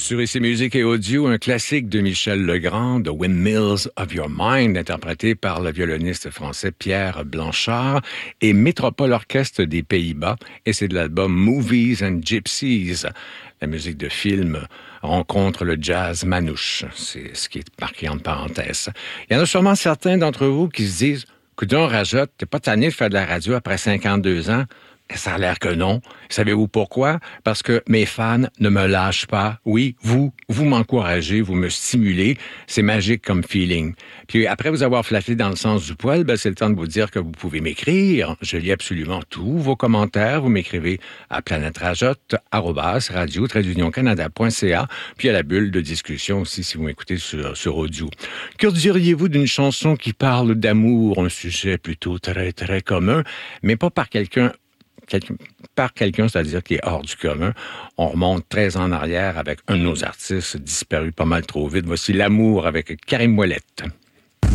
Sur ICI Musique et Audio, un classique de Michel Legrand, The Windmills of Your Mind, interprété par le violoniste français Pierre Blanchard et Métropole Orchestre des Pays-Bas, et c'est de l'album Movies and Gypsies. La musique de film rencontre le jazz manouche, c'est ce qui est marqué entre parenthèses. Il y en a sûrement certains d'entre vous qui se disent « Coudonc, Rajotte, t'es pas tanné de faire de la radio après 52 ans? » Ça a l'air que non. Savez-vous pourquoi? Parce que mes fans ne me lâchent pas. Oui, vous m'encouragez, vous me stimulez. C'est magique comme feeling. Puis après vous avoir flatté dans le sens du poil, c'est le temps de vous dire que vous pouvez m'écrire. Je lis absolument tous vos commentaires. Vous m'écrivez à planèterajotte@radio-canada.ca, puis à la bulle de discussion aussi si vous m'écoutez sur audio. Que diriez-vous d'une chanson qui parle d'amour, un sujet plutôt très, très commun, mais pas par quelqu'un, c'est-à-dire qui est hors du commun. On remonte 13 ans en arrière avec un de nos artistes disparu pas mal trop vite. Voici L'amour avec Karim Ouellet.